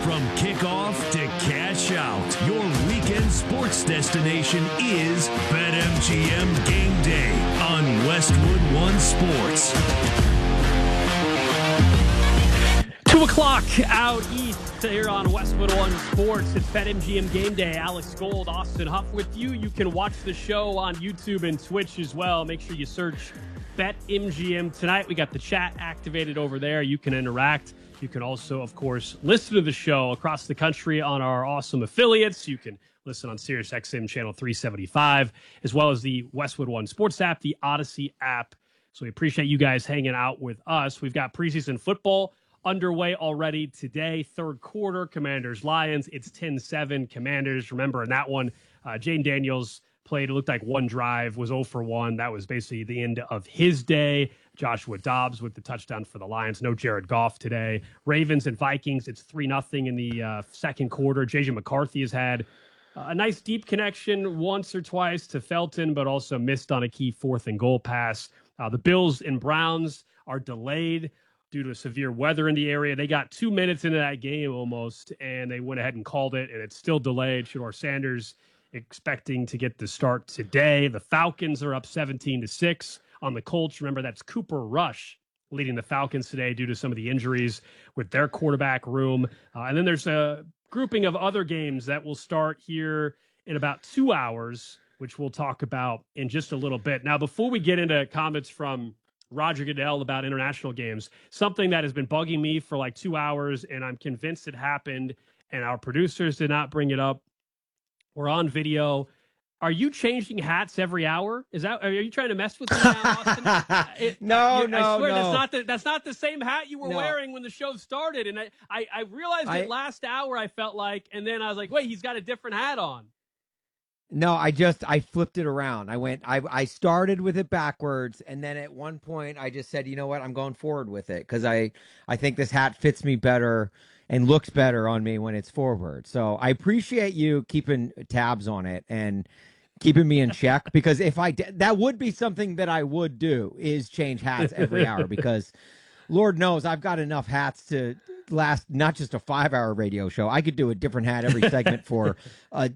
From kickoff to cash out, your weekend sports destination is BetMGM Game Day on Westwood One Sports. 2 o'clock out east here on Westwood One Sports. It's BetMGM Game Day. Alex Gold, Austin Huff with you. You can watch the show on YouTube and Twitch as well. Make sure you search BetMGM tonight. We got the chat activated over there. You can interact. You can also, of course, listen to the show across the country on our awesome affiliates. You can listen on SiriusXM channel 375, as well as the Westwood One Sports app, the Odyssey app. So we appreciate you guys hanging out with us. We've got preseason football underway already today. Third quarter, Commanders-Lions. It's 10-7 Commanders. Remember, in that one, Jane Daniels played. It looked like one drive, was 0 for 1. That was basically the end of his day. Joshua Dobbs with the touchdown for the Lions. No Jared Goff today. Ravens and Vikings, it's 3-0 in the second quarter. J.J. McCarthy has had a nice deep connection once or twice to Felton, but also missed on a key 4th and goal pass. The Bills and Browns are delayed due to severe weather in the area. They got 2 minutes into that game almost, and they went ahead and called it, and it's still delayed. Shedeur Sanders expecting to get the start today. The Falcons are up 17-6 on the Colts. Remember, that's Cooper Rush leading the Falcons today due to some of the injuries with their quarterback room. And then there's a grouping of other games that will start here in about 2 hours, which we'll talk about in just a little bit. Now, before we get into comments from Roger Goodell about international games, something that has been bugging me for like 2 hours, and I'm convinced it happened, and our producers did not bring it up. We're on video. Are you changing hats every hour? Are you trying to mess with me now, Austin? No. I swear that's not the same hat you were wearing when the show started. And I realized it last hour, I felt like, and then I was like, wait, he's got a different hat on. No, I flipped it around. I started with it backwards, and then at one point I just said, you know what, I'm going forward with it because I think this hat fits me better and looks better on me when it's forward. So I appreciate you keeping tabs on it and keeping me in check, because if I did, that would be something that I would do, is change hats every hour, because Lord knows I've got enough hats to last not just a 5-hour radio show. I could do a different hat every segment for a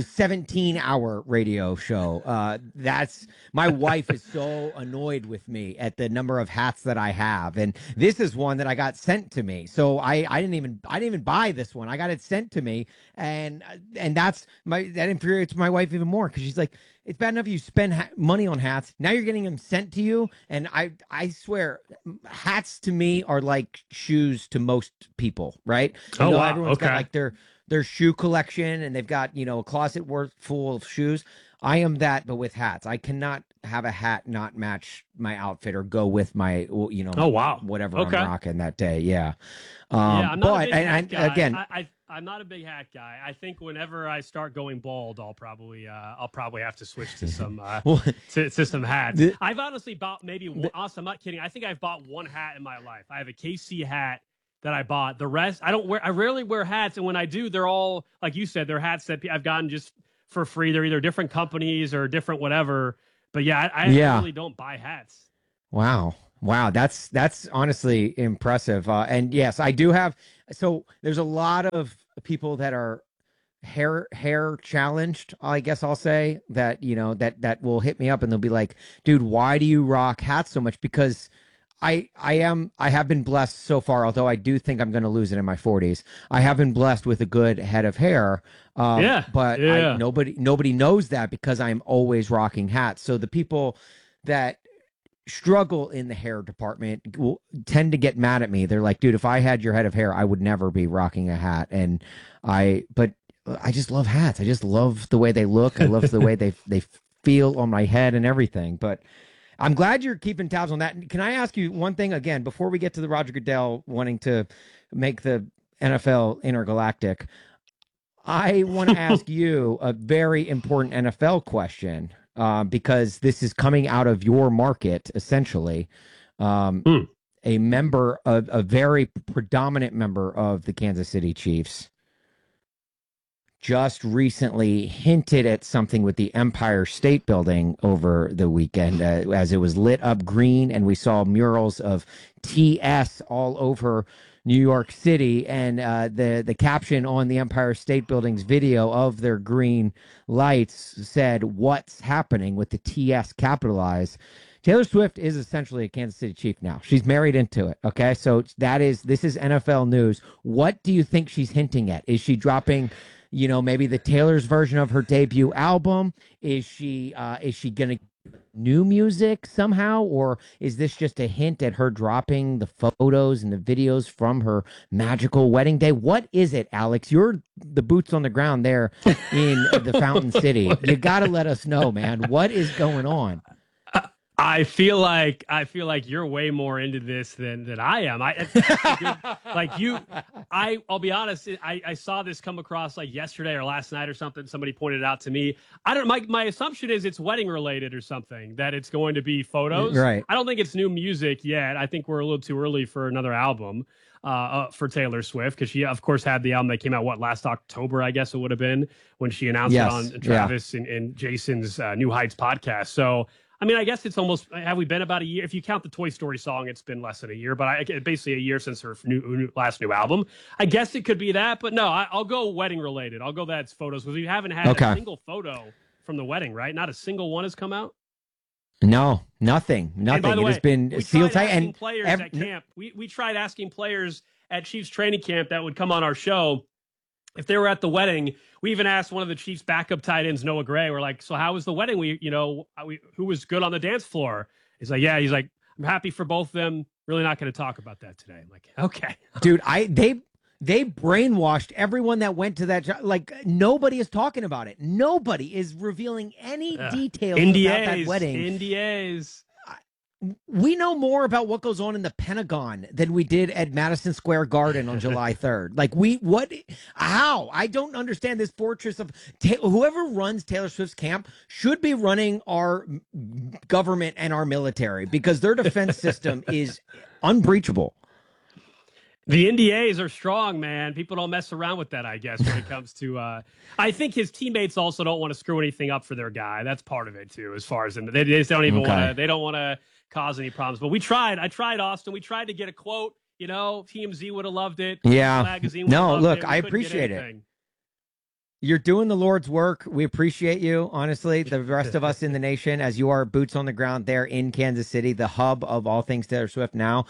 17-hour radio show. That's my wife is so annoyed with me at the number of hats that I have, and this is one that I got sent to me. So I didn't even buy this one. I got it sent to me, and that infuriates my wife even more, because she's like, it's bad enough you spend money on hats. Now you're getting them sent to you. And I swear, hats to me are like shoes to most people, right? Wow. Everyone's got like their shoe collection, and they've got, a closet worth full of shoes. I am that, but with hats. I cannot have a hat not match my outfit or go with my, whatever I'm rocking that day. Yeah. I'm not a big hat guy. Again, I'm not a big hat guy. I think whenever I start going bald, I'll probably have to switch to some to some hats. I've honestly bought I'm not kidding. I think I've bought one hat in my life. I have a KC hat that I bought. The rest I rarely wear hats, and when I do, they're all, like you said, they're hats that I've gotten just for free. They're either different companies or different whatever. But I really don't buy hats. Wow, that's honestly impressive. And yes, I do have. So there's a lot of people that are hair challenged, I guess I'll say, that that will hit me up and they'll be like, dude, why do you rock hats so much? Because I have been blessed so far, although I do think I'm going to lose it in my 40s. I have been blessed with a good head of hair. Nobody knows that, because I'm always rocking hats. So the people that struggle in the hair department will tend to get mad at me. They're like, dude, if I had your head of hair, I would never be rocking a hat. But I just love hats. I just love the way they look. I love the way they feel on my head and everything. But I'm glad you're keeping tabs on that. Can I ask you one thing again before we get to the Roger Goodell wanting to make the NFL intergalactic? I want to ask you a very important NFL question, because this is coming out of your market, essentially. A very predominant member of the Kansas City Chiefs just recently hinted at something with the Empire State Building over the weekend, as it was lit up green, and we saw murals of TS all over New York City, and the caption on the Empire State Building's video of their green lights said, "What's happening?" with the TS capitalized. Taylor Swift is essentially a Kansas City Chief now. She's married into it. Okay, so this is NFL news. What do you think she's hinting at? Is she dropping, maybe the Taylor's version of her debut album? Is she gonna new music somehow, or is this just a hint at her dropping the photos and the videos from her magical wedding day? What is it, Alex? You're the boots on the ground there in the Fountain City. You got to let us know, man. What is going on? I feel like you're way more into this than I am. I'll be honest. I saw this come across like yesterday or last night or something. Somebody pointed it out to me. My assumption is it's wedding related or something, that it's going to be photos. Right. I don't think it's new music yet. I think we're a little too early for another album for Taylor Swift, because she, of course, had the album that came out last October, I guess it would have been, when she announced it on Travis and Jason's New Heights podcast. So, I mean, I guess it's almost, have we been about a year? If you count the Toy Story song, it's been less than a year, but basically a year since her last new album. I guess it could be that, but no, I'll go wedding related. I'll go that's photos, because we haven't had a single photo from the wedding, right? Not a single one has come out. No, nothing. And by the way, it has been sealed tight. And players at camp, we tried asking players at Chiefs training camp that would come on our show if they were at the wedding. We even asked one of the Chiefs' backup tight ends, Noah Gray. We're like, "So how was the wedding? Who was good on the dance floor?" He's like, "Yeah." He's like, "I'm happy for both of them. Really not going to talk about that today." I'm like, "Okay, dude." They brainwashed everyone that went to that. Like, nobody is talking about it. Nobody is revealing any details about that wedding. NDAs. We know more about what goes on in the Pentagon than we did at Madison Square Garden on July 3rd. Like, how? I don't understand this fortress of whoever runs Taylor Swift's camp should be running our government and our military, because their defense system is unbreachable. The NDAs are strong, man. People don't mess around with that, I guess, when it comes to I think his teammates also don't want to screw anything up for their guy. That's part of it too, as far as they just don't even want to, they don't want to cause any problems. But I tried, Austin. We tried to get a quote, TMZ would have loved it. Yeah. Magazine would have loved look, it. I appreciate it. You're doing the Lord's work. We appreciate you, honestly, the rest of us in the nation, as you are boots on the ground there in Kansas City, the hub of all things Taylor Swift now.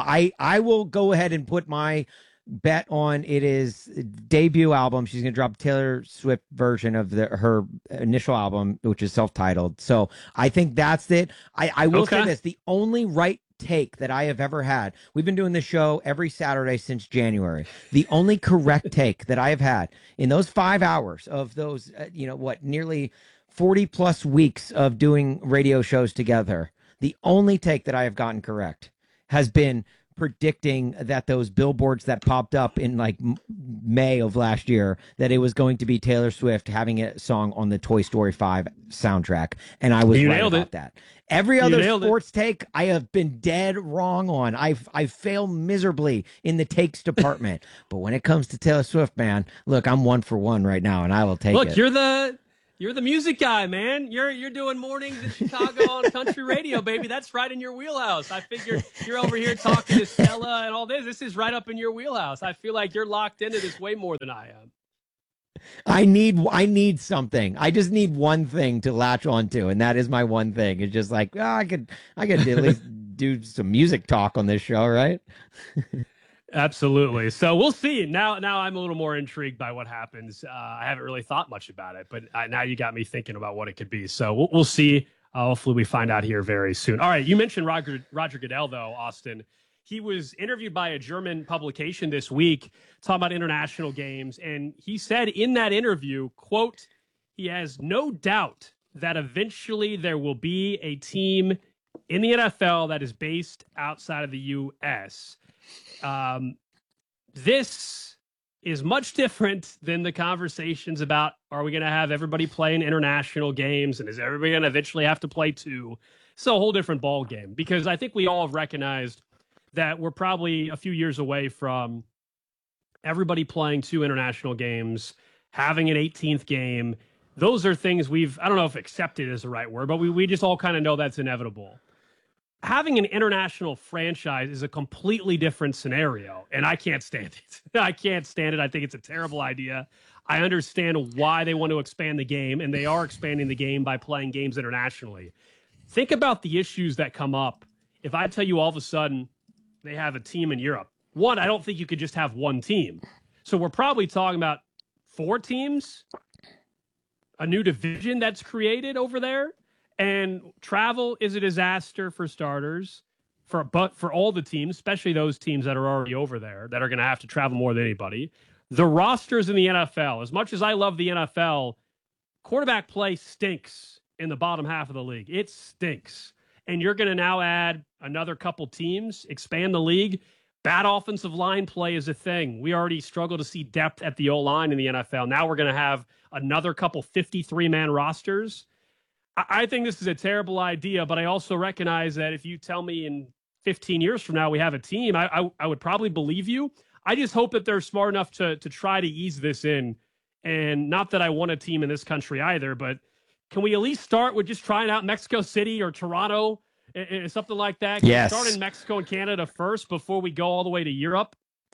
I will go ahead and put my bet on it is debut album. She's going to drop Taylor Swift version of her initial album, which is self-titled. So I think that's it. I will say this, the only right take that I have ever had. We've been doing this show every Saturday since January. The only correct take that I have had in those 5 hours of those, nearly 40 plus weeks of doing radio shows together, the only take that I have gotten correct has been predicting that those billboards that popped up in like May of last year, that it was going to be Taylor Swift having a song on the Toy Story 5 soundtrack. And I was right about that. Every other sports take, I have been dead wrong on. I fail miserably in the takes department. But when it comes to Taylor Swift, man, look, I'm 1 for 1 right now, and I will take it. Look, you're the music guy, man. You're doing mornings in Chicago on country radio, baby. That's right in your wheelhouse. I figure you're over here talking to Stella and all this. This is right up in your wheelhouse. I feel like you're locked into this way more than I am. I need something. I just need one thing to latch onto, and that is my one thing. It's just like, I could at least do some music talk on this show, right? Absolutely. So we'll see. Now I'm a little more intrigued by what happens. I haven't really thought much about it, but now you got me thinking about what it could be. So we'll see. Hopefully we find out here very soon. All right. You mentioned Roger Goodell, though, Austin. He was interviewed by a German publication this week talking about international games. And he said in that interview, quote, he has no doubt that eventually there will be a team in the NFL that is based outside of the U.S. This is much different than the conversations about, are we going to have everybody playing international games, and is everybody going to eventually have to play two? It's a whole different ball game, because I think we all have recognized that we're probably a few years away from everybody playing 2 international games, having an 18th game. Those are things I don't know if accepted is the right word, but we just all kind of know that's inevitable. having an international franchise is a completely different scenario, and I can't stand it. I can't stand it. I think it's a terrible idea. I understand why they want to expand the game, and they are expanding the game by playing games internationally. Think about the issues that come up if I tell you all of a sudden they have a team in Europe. One, I don't think you could just have one team. So we're probably talking about 4 teams, a new division that's created over there. And travel is a disaster for starters, but for all the teams, especially those teams that are already over there that are going to have to travel more than anybody. The rosters in the NFL, as much as I love the NFL, quarterback play stinks in the bottom half of the league. It stinks. And you're going to now add another couple teams, expand the league. Bad offensive line play is a thing. We already struggle to see depth at the O-line in the NFL. Now we're going to have another couple 53-man rosters. I think this is a terrible idea, but I also recognize that if you tell me in 15 years from now we have a team, I would probably believe you. I just hope that they're smart enough to try to ease this in. And not that I want a team in this country either, but can we at least start with just trying out Mexico City or Toronto and something like that? Can Yes. we start in Mexico and Canada first before we go all the way to Europe?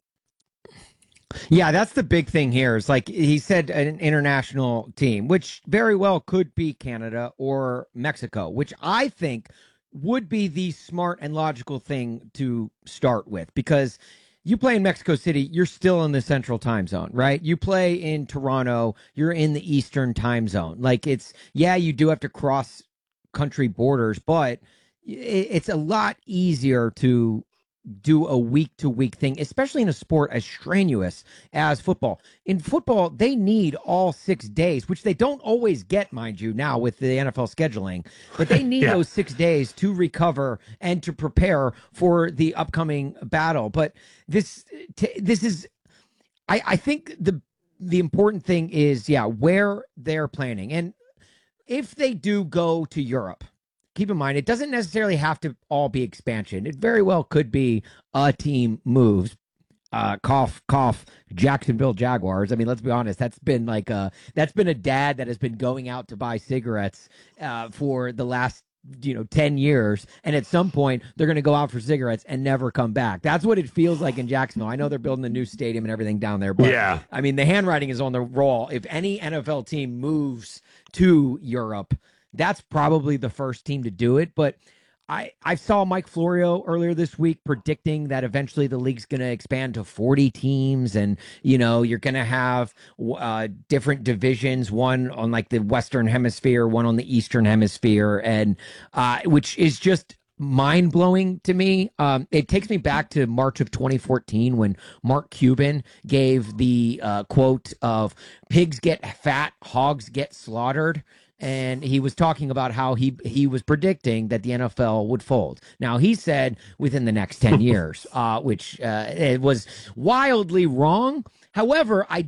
Yeah, that's the big thing here. Is like he said, an international team, which very well could be Canada or Mexico, which I think would be the smart and logical thing to start with, because you play in Mexico City, you're still in the central time zone, right? You play in Toronto, you're in the eastern time zone. Like you do have to cross country borders, but it's a lot easier to do a week-to-week thing, especially in a sport as strenuous as football. In football, they need all 6 days, which they don't always get, mind you, now with the NFL scheduling, but they need those 6 days to recover and to prepare for the upcoming battle. But this is, I think the important thing is, where they're planning. And if they do go to Europe, keep in mind, it doesn't necessarily have to all be expansion. It very well could be a team moves. Cough, Jacksonville Jaguars. I mean, let's be honest. That's been a dad that has been going out to buy cigarettes for the last 10 years. And at some point, they're going to go out for cigarettes and never come back. That's what it feels like in Jacksonville. I know they're building a new stadium and everything down there. But I mean, the handwriting is on the wall. If any NFL team moves to Europe, that's probably the first team to do it. But I saw Mike Florio earlier this week predicting that eventually the league's going to expand to 40 teams. And, you're going to have different divisions, one on like the Western Hemisphere, one on the Eastern Hemisphere, and which is just mind-blowing to me. It takes me back to March of 2014 when Mark Cuban gave the quote of "pigs get fat, hogs get slaughtered." And he was talking about how he was predicting that the NFL would fold. Now, he said within the next 10 years, which it was wildly wrong. However, I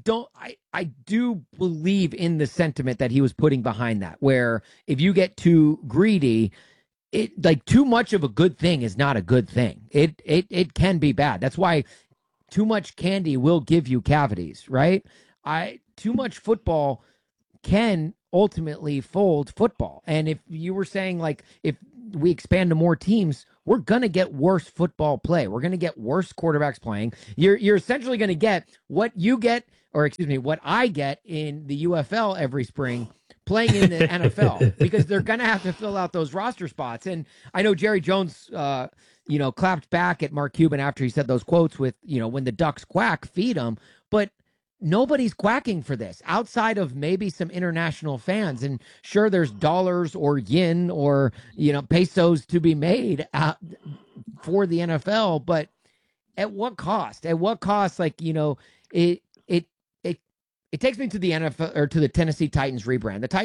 do believe in the sentiment that he was putting behind that, where if you get too greedy, too much of a good thing is not a good thing. It can be bad. That's why too much candy will give you cavities, right? Too much football can ultimately fold football. And if you were saying, like, if we expand to more teams, we're going to get worse football play. We're going to get worse quarterbacks playing. You're essentially going to get what I get in the UFL every spring playing in the NFL, because they're going to have to fill out those roster spots. And I know Jerry Jones, clapped back at Mark Cuban after he said those quotes with, when the ducks quack, feed them. But nobody's quacking for this outside of maybe some international fans. And sure, there's dollars or yen or, pesos to be made for the NFL. But at what cost? At what cost? Like, it takes me to the NFL or to the Tennessee Titans rebrand. The Titans